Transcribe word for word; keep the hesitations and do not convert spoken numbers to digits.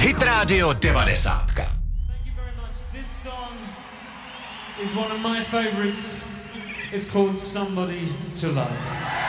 Hit Radio devadesát. Thank you very much. This song is one of my favorites. It's called Somebody to Love.